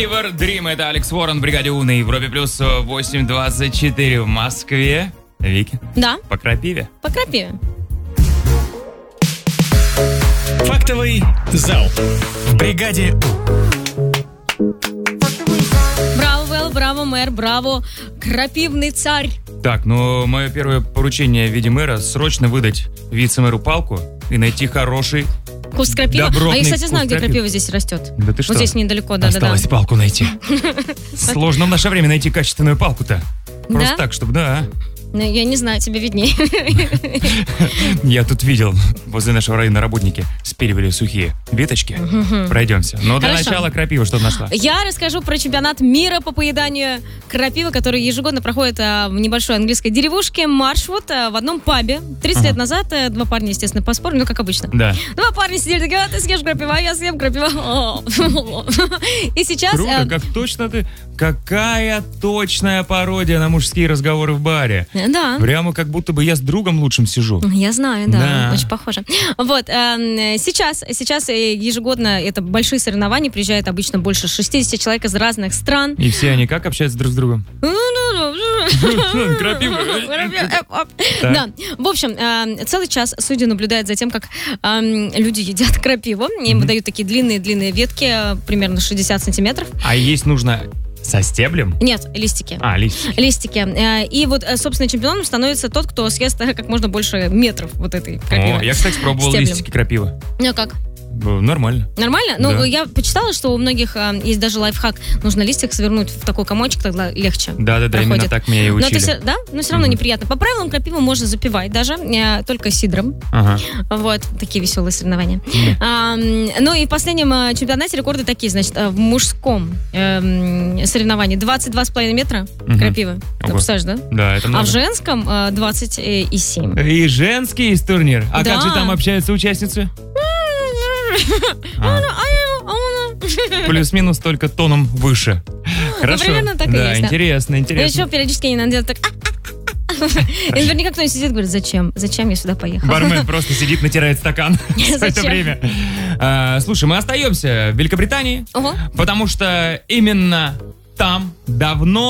Fever Dream. Это Алекс Уоррен в бригаде У на Европе плюс 8:24 в Москве. Вики? Да. По крапиве? По крапиве. Фактовый зал в бригаде У. Браво, Вэл, браво, мэр, браво, крапивный царь. Так, ну, мое первое поручение в виде мэра — срочно выдать вице-мэру палку и найти хороший Куст крапивы. добротный Я, кстати, знаю, куст где крапива здесь растет. Да ты что? Вот здесь недалеко, да. Осталось палку найти. Сложно в наше время найти качественную палку-то. Просто Да? так, чтобы, да. Ну, я не знаю, тебе виднее. Я тут видел, возле нашего района работники спиливали сухие веточки. Пройдемся. Но для Хорошо. начала крапива что нашла? Я расскажу про чемпионат мира по поеданию крапивы, который ежегодно проходит в небольшой английской деревушке Маршвуд в одном пабе. 30 лет назад два парня, естественно, поспорили, ну, как обычно. Да. Два парня сидели, такие: ты съешь крапива, я съем крапива. И сейчас... Круто, как точно ты... Какая точная пародия на мужские разговоры в баре. Да. Прямо как будто бы я с другом лучшим сижу. Я знаю, да, Да. очень похоже. Вот, сейчас ежегодно это большие соревнования, приезжает обычно больше 60 человек из разных стран. И все они как общаются друг с другом? Крапива. Да, в общем, целый час судьи наблюдают за тем, как люди едят крапиву. Им дают такие длинные-длинные ветки, примерно 60 сантиметров. А есть нужно со стеблем? Нет, листики. Листики. Листики. И вот, собственно, чемпионом становится тот, кто съест как можно больше метров вот этой крапивы. О, я, кстати, пробовал Стеблем. листики крапивы. Ну, как? Нормально. Нормально? Да. Ну, я почитала, что у многих есть даже лайфхак. Нужно листик свернуть в такой комочек, тогда легче. Да, именно проходит. так меня и Но учили. да? Но все равно неприятно. По правилам крапиву можно запивать даже, только сидром. Ага. Вот, такие веселые соревнования. Ну и в последнем чемпионате рекорды такие, значит, в мужском соревновании 22,5 метра крапивы. Ты Ого. представляешь, да? Да, это А много. в женском 20,7. И женский есть турнир. А Да. как же там общаются участницы? Плюс-минус только тоном выше. Хорошо. примерно так и да, есть, да. интересно. Еще периодически они надо делать так. И наверняка кто-нибудь сидит и говорит: зачем? Зачем я сюда поехал? Бармен просто сидит, натирает стакан все это Зачем? время. Слушай, мы остаемся в Великобритании, Ого. потому что именно там давно